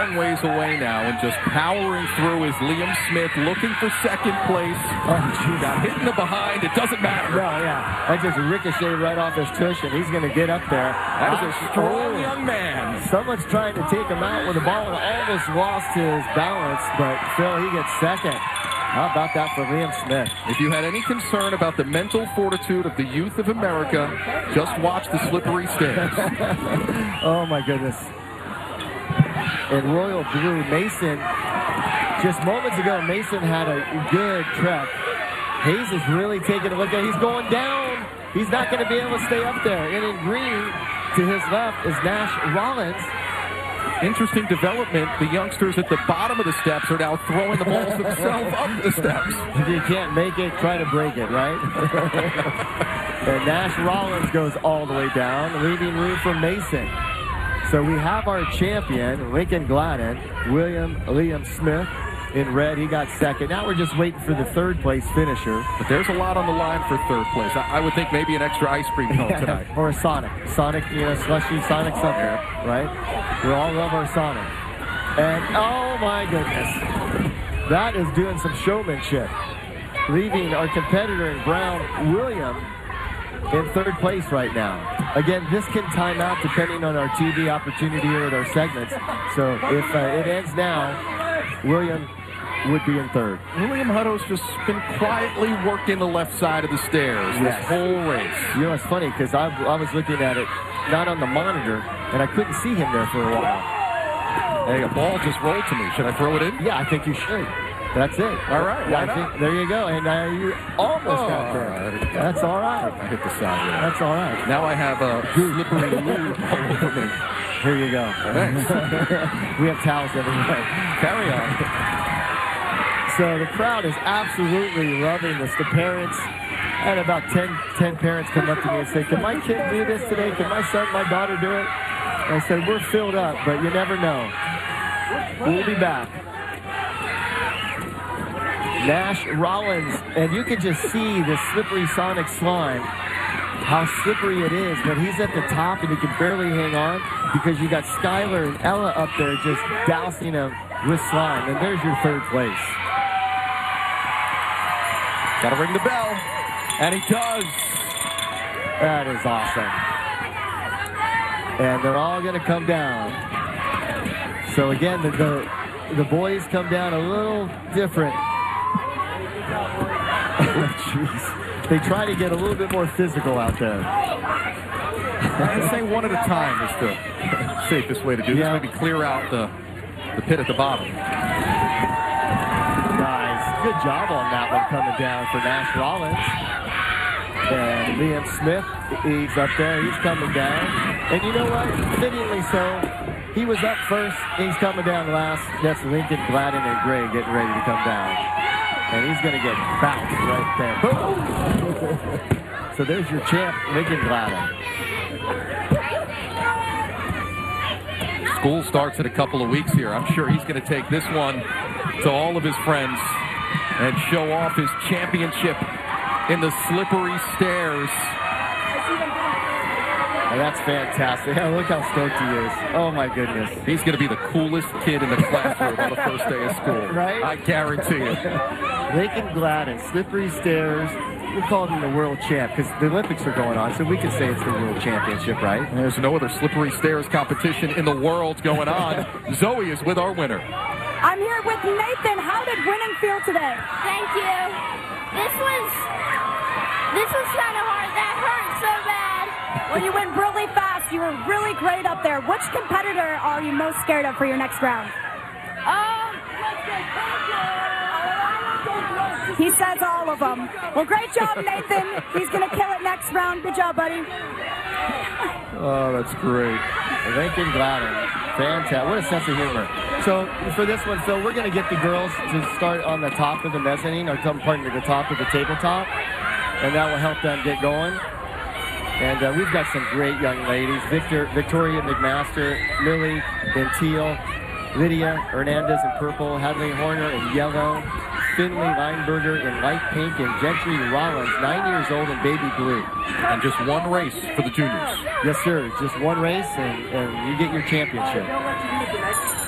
long ways away now, and just powering through is Liam Smith, looking for second place. Got hit in the behind. It doesn't matter. No, yeah. That just ricocheted right off his tush, and he's going to get up there. That is a strong young man. Someone's trying to take him out with the ball and almost lost his balance, but Phil, he gets second. How about that for Liam Smith? If you had any concern about the mental fortitude of the youth of America, just watch the slippery stairs. Oh, my goodness. In Royal Blue, Mason, just moments ago, Mason had a good trek. Hayes is really taking a look at it. He's going down. He's not going to be able to stay up there. And in green, to his left, is Nash Rollins. Interesting development. The youngsters at the bottom of the steps are now throwing the balls themselves up the steps. If you can't make it, try to break it, right? And Nash Rollins goes all the way down, leaving room for Mason. So we have our champion, Lincoln Gladden, Liam Smith in red. He got second. Now we're just waiting for the third place finisher. But there's a lot on the line for third place. I would think maybe an extra ice cream cone tonight. Or a Sonic. Sonic, slushy Sonic something, right? We all love our Sonic. And, oh my goodness. That is doing some showmanship. Leaving our competitor in brown, William, in third place right now. Again, this can time out depending on our TV opportunity here at our segments. So if it ends now, William would be in third. William Hutto's just been quietly working the left side of the stairs this whole race. You know, it's funny because I was looking at it not on the monitor, and I couldn't see him there for a while. Hey, a ball just rolled to me. Should I throw it in? Yeah, I think you should. That's it. All right. Yeah, there you go. And you almost got there. That's all right. I hit the side. Yeah. That's all right. Now I have a slippery lube all over me. Here you go. Thanks. We have towels everywhere. Carry on. So the crowd is absolutely loving this. The parents, I had about 10 parents come up to me and say, can my kid do this today? Can my son, my daughter do it? And I said, we're filled up, but you never know. We'll be back. Nash Rollins, and you can just see the slippery Sonic slime, how slippery it is, but he's at the top and he can barely hang on because you got Skylar and Ella up there just dousing him with slime, and there's your third place. Got to ring the bell, and he does. That is awesome. And they're all going to come down. So again, the boys come down a little different. Jeez. They try to get a little bit more physical out there. I'd say one at a time is the safest way to do this. Maybe clear out the pit at the bottom. Nice. Good job on that one coming down for Nash Rollins. And Liam Smith, he's up there. He's coming down. And you know what? Fittingly so, he was up first. He's coming down last. That's Lincoln Gladden and Gray getting ready to come down. And he's going to get bounced right there. Boom! So there's your champ, Lincoln Gladden. School starts in a couple of weeks here. I'm sure he's going to take this one to all of his friends and show off his championship in the slippery stairs. Oh, that's fantastic. Look how stoked he is. Oh, my goodness. He's going to be the coolest kid in the classroom on the first day of school. Right? I guarantee you. Lincoln Gladden, slippery stairs. We call him the world champ because the Olympics are going on, so we can say it's the world championship, right? There's no other slippery stairs competition in the world going on. Zoe is with our winner. I'm here with Nathan. How did winning feel today? Thank you. This was kind of hard. That hurt so bad. Well, you went really fast. You were really great up there. Which competitor are you most scared of for your next round? He says all of them. Well, great job, Nathan. He's going to kill it next round. Good job, buddy. Oh, that's great. Lincoln Gladden. Fantastic. What a sense of humor. So for this one, Phil, we're going to get the girls to start on the top of the mezzanine, or pardon me, the top of the tabletop, and that will help them get going. And we've got some great young ladies. Victoria McMaster, Lily in teal, Lydia Hernandez in purple, Hadley Horner in yellow, Finley Lineberger in light pink, and Gentry Rollins, 9 years old, in baby blue. And just one race for the juniors. Yes, sir. Just one race, and you get your championship.